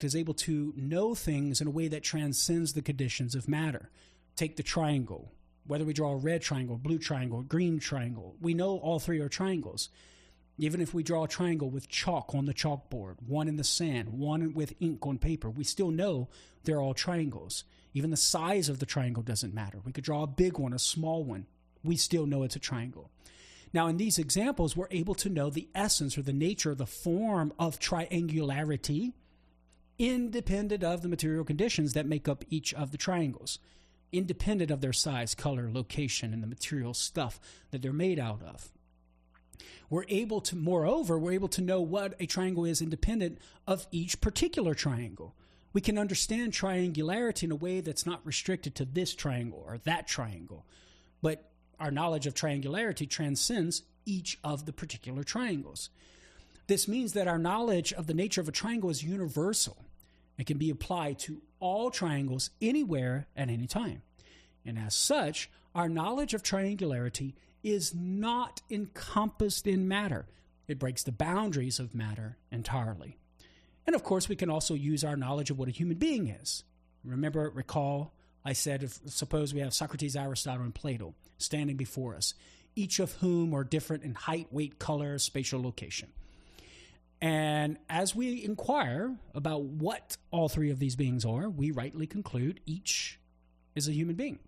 intellect is able to know things in a way that transcends the conditions of matter. Take the triangle. Whether we draw a red triangle, blue triangle, green triangle, we know all three are triangles. Even if we draw a triangle with chalk on the chalkboard, one in the sand, one with ink on paper, we still know they're all triangles. Even the size of the triangle doesn't matter. We could draw a big one, a small one. We still know it's a triangle. Now, in these examples, we're able to know the essence or the nature, the form of triangularity, independent of the material conditions that make up each of the triangles, independent of their size, color, location, and the material stuff that they're made out of. Moreover, we're able to know what a triangle is independent of each particular triangle. We can understand triangularity in a way that's not restricted to this triangle or that triangle, but our knowledge of triangularity transcends each of the particular triangles. This means that our knowledge of the nature of a triangle is universal. It can be applied to all triangles anywhere at any time. And as such, our knowledge of triangularity is not encompassed in matter. It breaks the boundaries of matter entirely. And of course, we can also use our knowledge of what a human being is. Recall, I said, suppose we have Socrates, Aristotle, and Plato standing before us, each of whom are different in height, weight, color, spatial location. And as we inquire about what all three of these beings are, we rightly conclude each is a human being.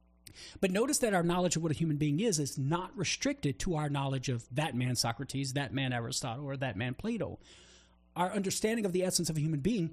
But notice that our knowledge of what a human being is not restricted to our knowledge of that man Socrates, that man Aristotle, or that man Plato. Our understanding of the essence of a human being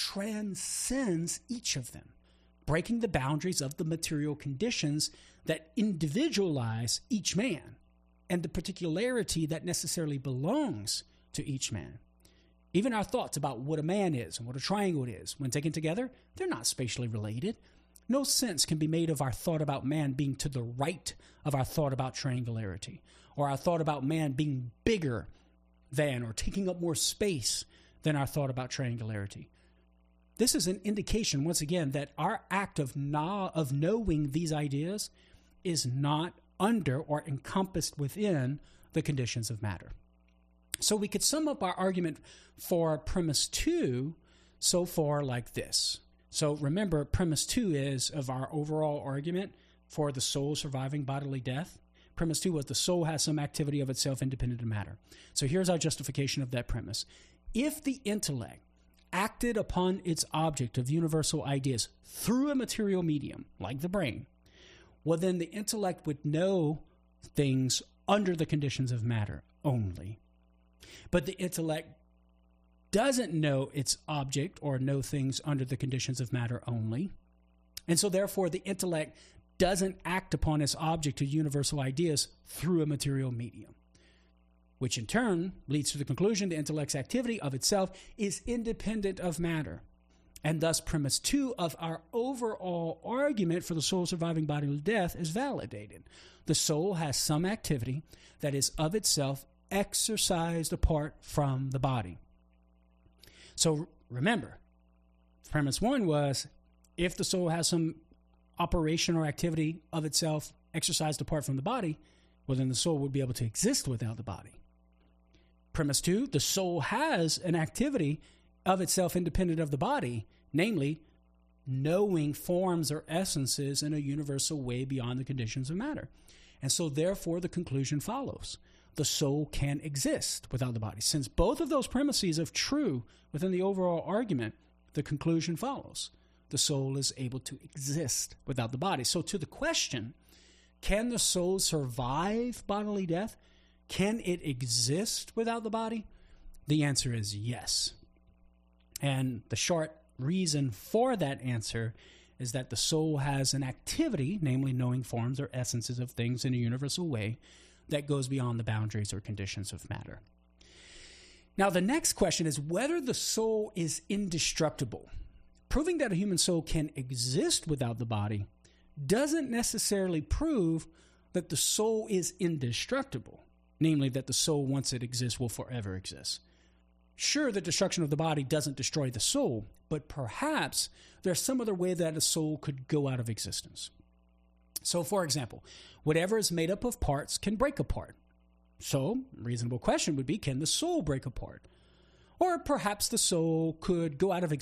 transcends each of them, breaking the boundaries of the material conditions that individualize each man and the particularity that necessarily belongs to each man. Even our thoughts about what a man is and what a triangle is, when taken together, they're not spatially related. No sense can be made of our thought about man being to the right of our thought about triangularity, or our thought about man being bigger than or taking up more space than our thought about triangularity. This is an indication, once again, that our act of knowing these ideas is not under or encompassed within the conditions of matter. So we could sum up our argument for premise 2 so far like this. So remember, premise 2 is of our overall argument for the soul surviving bodily death. Premise 2 was the soul has some activity of itself independent of matter. So here's our justification of that premise. If the intellect acted upon its object of universal ideas through a material medium, like the brain, well, then the intellect would know things under the conditions of matter only. But the intellect doesn't know its object or know things under the conditions of matter only. And so therefore the intellect doesn't act upon its object of universal ideas through a material medium, which in turn leads to the conclusion the intellect's activity of itself is independent of matter. And thus premise 2 of our overall argument for the soul surviving bodily death is validated. The soul has some activity that is of itself exercised apart from the body. So remember, premise 1 was if the soul has some operation or activity of itself exercised apart from the body, well, then the soul would be able to exist without the body. Premise 2, the soul has an activity of itself independent of the body, namely knowing forms or essences in a universal way beyond the conditions of matter. And so therefore the conclusion follows. The soul can exist without the body. Since both of those premises are true within the overall argument, the conclusion follows. The soul is able to exist without the body. So to the question, can the soul survive bodily death? Can it exist without the body? The answer is yes. And the short reason for that answer is that the soul has an activity, namely knowing forms or essences of things in a universal way, that goes beyond the boundaries or conditions of matter. Now, the next question is whether the soul is indestructible. Proving that a human soul can exist without the body doesn't necessarily prove that the soul is indestructible, namely that the soul, once it exists, will forever exist. Sure, the destruction of the body doesn't destroy the soul, but perhaps there's some other way that a soul could go out of existence. So, for example, whatever is made up of parts can break apart. So, a reasonable question would be, can the soul break apart? Or perhaps the soul could go out of existence